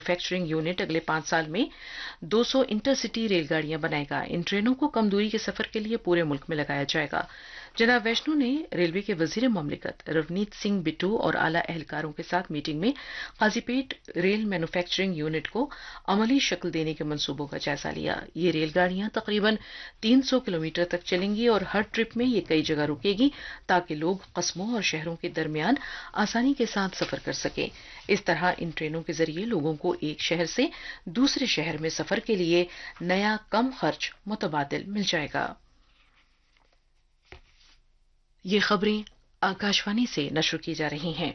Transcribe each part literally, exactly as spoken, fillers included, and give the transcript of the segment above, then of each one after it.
Manufacturing unit अगले पांच साल में दो सौ इंटरसिटी रेलगाड़ियां बनाएगा। इन ट्रेनों को कम दूरी के सफर के लिए पूरे मुल्क में लगाया जाएगा। जनाब वैष्णो ने रेलवे के वजीर ममलिकत रवनीत सिंह बिट्टू और आला एहलकारों के साथ मीटिंग में काजीपेट रेल मैन्युफैक्चरिंग यूनिट को अमली शक्ल देने के मंसूबों का जायजा लिया। ये रेलगाड़ियां तकरीबन तीन सौ किलोमीटर तक चलेंगी और हर ट्रिप में ये कई जगह रुकेगी ताकि लोग कस्बों और शहरों के दरमियान आसानी के साथ सफर कर सकें। इस तरह इन ट्रेनों के जरिए लोगों को एक शहर से दूसरे शहर में सफर के लिए नया कम खर्च मुतबादिल मिल जाएगा। ये खबरें आकाशवाणी से नश्र की जा रही हैं।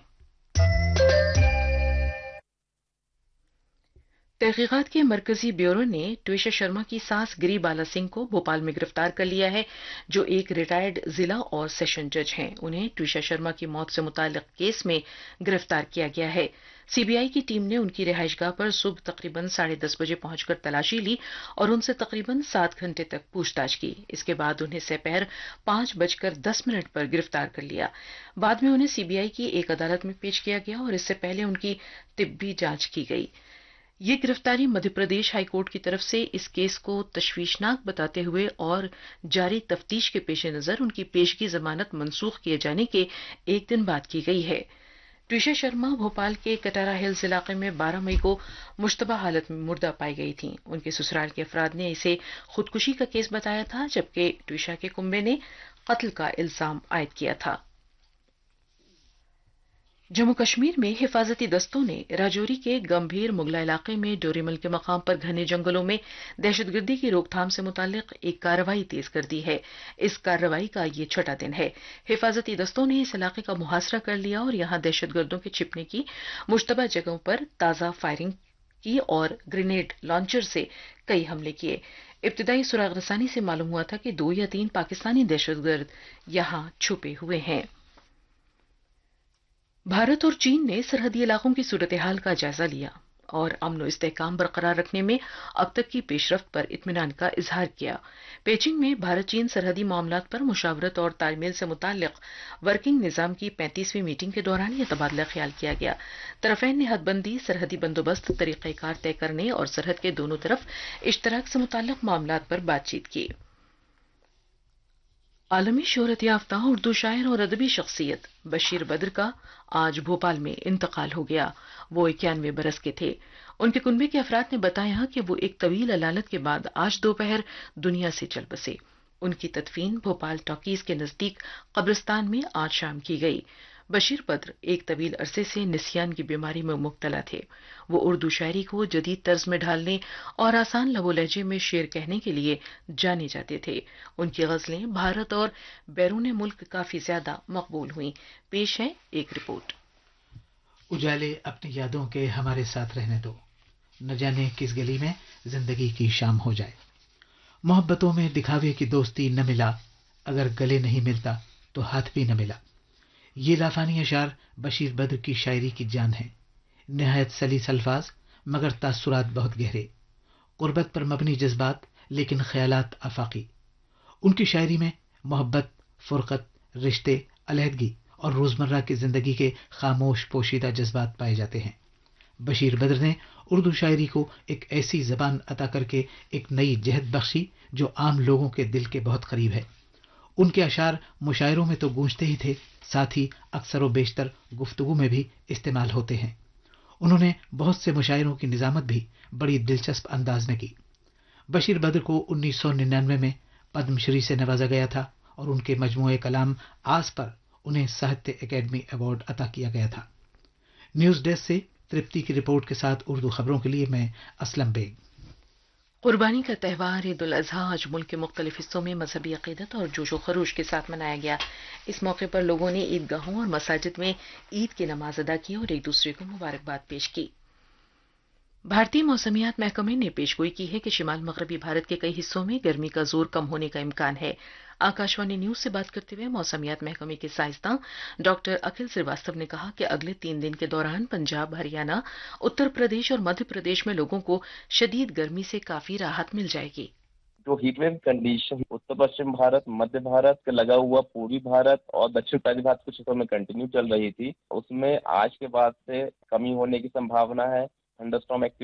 तहकीकात के मरकजी ब्यूरो ने ट्विशा शर्मा की सास गिरी बाला सिंह को भोपाल में गिरफ्तार कर लिया है, जो एक रिटायर्ड जिला और सेशन जज हैं। उन्हें ट्विशा शर्मा की मौत से मुताल्लिक केस में गिरफ्तार किया गया है। सीबीआई की टीम ने उनकी रिहाइशगाह पर सुबह तकरीबन साढ़े दस बजे पहुंचकर तलाशी ली और उनसे तकरीबन सात घंटे तक पूछताछ की। इसके बाद उन्हें दोपहर पांच बजकर दस मिनट पर गिरफ्तार कर लिया। बाद में उन्हें सीबीआई की एक अदालत में पेश किया गया और इससे पहले उनकी तिब्बी जांच की गई। ये गिरफ्तारी मध्य प्रदेश हाईकोर्ट की तरफ से इस केस को तशवीशनाक बताते हुए और जारी तफ्तीश के पेश नजर उनकी पेशगी जमानत मंसूख किए जाने के एक दिन बाद की गई है। ट्विशा शर्मा भोपाल के कटारा हिल्स इलाके में बारह मई को मुश्तबा हालत में मुर्दा पाई गई थी। उनके ससुराल के अफराद ने इसे खुदकुशी का केस बताया था, जबकि ट्विशा के कुंबे ने कत्ल का इल्जाम आयद किया था। जम्मू कश्मीर में हिफाजती दस्तों ने राजौरी के गंभीर मुगला इलाके में डोरीमल के मकाम पर घने जंगलों में दहशतगर्दी की रोकथाम से मुतालिक एक कार्रवाई तेज कर दी है। इस कार्रवाई का ये छठा दिन है। हिफाजती दस्तों ने इस इलाके का मुहासरा कर लिया और यहां दहशतगर्दों के छिपने की मुश्तबा जगहों पर ताजा फायरिंग की और ग्रेनेड लॉन्चर से कई हमले किए। इब्तिदाई सुराग रसानी से मालूम हुआ था कि दो या तीन पाकिस्तानी दहशतगर्द यहां छुपे हुए हैं। भारत और चीन ने सरहदी इलाकों की सूरत हाल का जायजा लिया और अमन और इस्तेहकाम बरकरार रखने में अब तक की पेशरफ्त पर इत्मीनान का इजहार किया। पेचिंग में भारत चीन सरहदी मामलात पर मुशावरत और तालमेल से मुताल्लिक वर्किंग निज़ाम की पैंतीसवीं मीटिंग के दौरान यह तबादला ख्याल किया गया। तरफैन ने हदबंदी, सरहदी बंदोबस्त, तरीक़ेकार तय करने और सरहद के दोनों तरफ इश्तराक से मुताल्लिक मामलात पर बातचीत की। आलमी शोहरत याफ्ता उर्दू शायर और अदबी शख्सियत बशीर बद्र का आज भोपाल में इंतकाल हो गया। वो इक्यानवे बरस के थे। उनके कुनबे के अफराद ने बताया कि वो एक तवील अलालत के बाद आज दोपहर दुनिया से चल बसे। उनकी तदफीन भोपाल टॉकीज के नजदीक कब्रिस्तान में आज शाम की गई। बशीर बद्र एक तवील अरसे से निसियान की बीमारी में मुब्तला थे। वो उर्दू शायरी को जदीद तर्ज में ढालने और आसान लबो लहजे में शेर कहने के लिए जाने जाते थे। उनकी गजलें भारत और बैरून मुल्क काफी ज्यादा मकबूल हुई। पेश है एक रिपोर्ट। उजाले अपनी यादों के हमारे साथ रहने दो, न जाने किस गली में जिंदगी की शाम हो जाए। मोहब्बतों में दिखावे की दोस्ती न मिला, अगर गले नहीं मिलता तो हाथ भी न मिला। ये लाफानी अशार बशीर बद्र की शायरी की जान है। नहायत सलीस अल्फाज मगर तासुरात बहुत गहरे, कुर्बत पर मबनी जज्बात लेकिन ख्यालात आफाकी। उनकी शायरी में मोहब्बत, फुरकत, रिश्ते, अलहदगी और रोजमर्रा की जिंदगी के खामोश पोशीदा जज्बात पाए जाते हैं। बशीर बद्र ने उर्दू शायरी को एक ऐसी जबान अता करके एक नई जहद बख्शी जो आम लोगों के दिल के बहुत करीब है। उनके अशार मुशायरों में तो गूंजते ही थे, साथ ही अक्सर व बेशतर गुफ्तगू में भी इस्तेमाल होते हैं। उन्होंने बहुत से मुशायरों की निजामत भी बड़ी दिलचस्प अंदाज में की। बशीर बद्र को उन्नीस सौ निन्यानवे में पद्मश्री से नवाजा गया था और उनके मजमूए कलाम आज पर उन्हें साहित्य अकेडमी अवार्ड अता किया गया था। न्यूज डेस्क से तृप्ति की रिपोर्ट के साथ उर्दू खबरों के लिए मैं असलम बेग। कुर्बानी का त्यौहार ईद उल अजहा आज मुल्क के मुख्तलिफ हिस्सों में मजहबी अकीदत और जोश व खरूश के साथ मनाया गया। इस मौके पर लोगों ने ईदगाहों और मसाजिद में ईद की नमाज अदा की और एक दूसरे को मुबारकबाद पेश की। भारतीय मौसमियात महकमे ने पेशगोई की है कि शिमाल मगरबी भारत के कई हिस्सों में गर्मी का जोर कम होने का इम्कान है। आकाशवाणी न्यूज से बात करते हुए मौसमियात महकमे के साइंसदान डॉक्टर अखिल श्रीवास्तव ने कहा कि अगले तीन दिन के दौरान पंजाब, हरियाणा, उत्तर प्रदेश और मध्य प्रदेश में लोगों को शदीद गर्मी से काफी राहत मिल जाएगी। जो हीटवेव कंडीशन उत्तर पश्चिम भारत, मध्य भारत का लगा हुआ पूर्वी भारत और दक्षिण उत्तरी भारत कुछ हिस्सों में कंटिन्यू चल रही थी, उसमें आज के बाद से कमी होने की संभावना है। थंडरस्टॉर्म